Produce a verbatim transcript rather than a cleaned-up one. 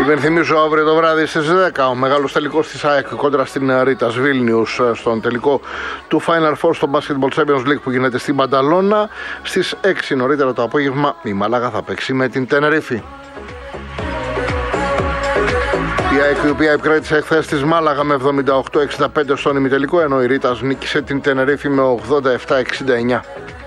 Υπενθυμίζω αύριο το βράδυ στις δέκα ο μεγάλος τελικός της ΑΕΚ κόντρα στην Ρίτας Βίλνιους στον τελικό του Final Four στο Basketball Champions League που γίνεται στην Μπανταλώνα. Στις έξι νωρίτερα το απόγευμα η Μάλαγα θα παίξει με την Τενερίφη. Η ΑΕΚ, η οποία επικράτησε εχθές της Μάλαγα με εβδομήντα οκτώ εξήντα πέντε στον ημιτελικό, ενώ η Ρίτας νίκησε την Τενερίφη με ογδόντα επτά εξήντα εννιά.